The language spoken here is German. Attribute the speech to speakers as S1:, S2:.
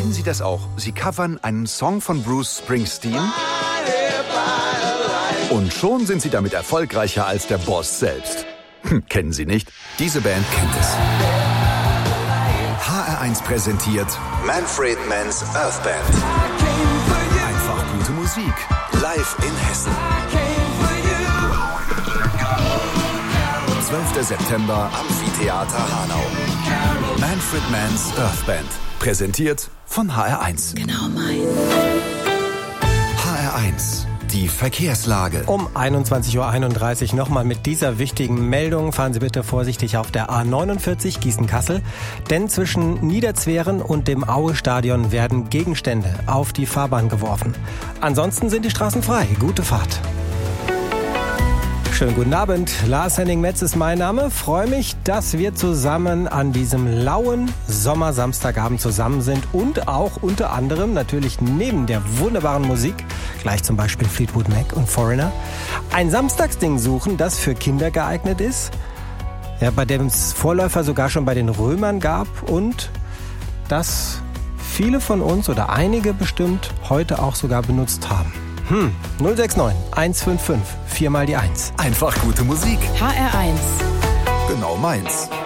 S1: Kennen Sie das auch? Sie covern einen Song von Bruce Springsteen und schon sind Sie damit erfolgreicher als der Boss selbst. Kennen Sie nicht? Diese Band kennt es. HR1 präsentiert Manfred Mann's Earth Band. Einfach gute Musik. Live in Hessen. 12. September, Amphitheater Hanau. Manfred Mann's Earth Band. Präsentiert von HR1.
S2: Genau meins.
S1: HR1. Die Verkehrslage.
S3: Um 21.31 Uhr nochmal mit dieser wichtigen Meldung. Fahren Sie bitte vorsichtig auf der A49 Gießen-Kassel. Denn zwischen Niederzweren und dem Aue-Stadion werden Gegenstände auf die Fahrbahn geworfen. Ansonsten sind die Straßen frei. Gute Fahrt. Schönen guten Abend. Lars-Henning Metz ist mein Name. Freue mich, dass wir zusammen an diesem lauen Sommersamstagabend zusammen sind und auch unter anderem natürlich neben der wunderbaren Musik, gleich zum Beispiel Fleetwood Mac und Foreigner, ein Samstagsding suchen, das für Kinder geeignet ist, ja, bei dem es Vorläufer sogar schon bei den Römern gab und das viele von uns oder einige bestimmt heute auch sogar benutzt haben. 069 155 4 mal die 1.
S1: Einfach gute Musik.
S2: HR1.
S1: Genau meins.